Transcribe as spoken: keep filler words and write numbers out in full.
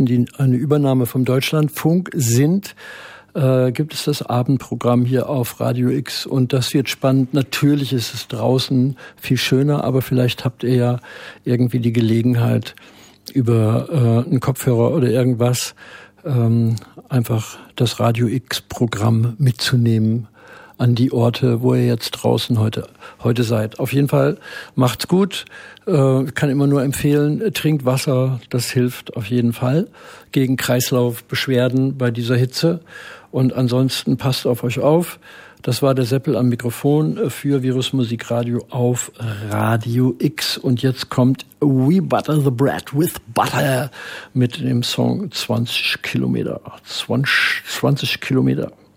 Nachrichten, die eine Übernahme vom Deutschlandfunk sind, äh, gibt es das Abendprogramm hier auf Radio X und das wird spannend. Natürlich ist es draußen viel schöner, aber vielleicht habt ihr ja irgendwie die Gelegenheit, über äh, einen Kopfhörer oder irgendwas ähm, einfach das Radio X-Programm mitzunehmen an die Orte, wo ihr jetzt draußen heute heute seid. Auf jeden Fall macht's gut. Äh, kann immer nur empfehlen, trinkt Wasser. Das hilft auf jeden Fall gegen Kreislaufbeschwerden bei dieser Hitze. Und ansonsten passt auf euch auf. Das war der Seppel am Mikrofon für Virus Musik Radio auf Radio X. Und jetzt kommt We Butter the Bread with Butter mit dem Song zwanzig Kilometer. zwanzig, zwanzig Kilometer.